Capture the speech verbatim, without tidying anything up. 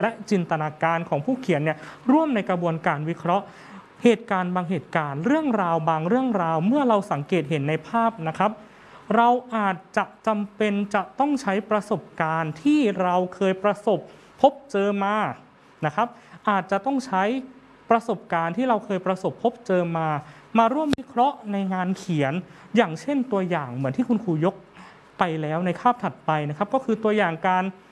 และจินตนาการของผู้เขียนเนี่ยร่วมในกระบวนการวิเคราะห์เหตุการณ์บางเหตุการณ์เรื่องราวบางเรื่องราวเมื่อเราสังเกตเห็นในภาพนะครับเราอาจจะจำเป็นจะต้องใช้ประสบการณ์ที่เราเคยประสบพบเจอมานะครับอาจจะต้องใช้ประสบการณ์ที่เราเคยประสบพบเจอมามาร่วมวิเคราะห์ในงานเขียนอย่างเช่นตัวอย่างเหมือนที่คุณครูยกไปแล้วในคาบถัดไปนะครับก็คือตัวอย่างการ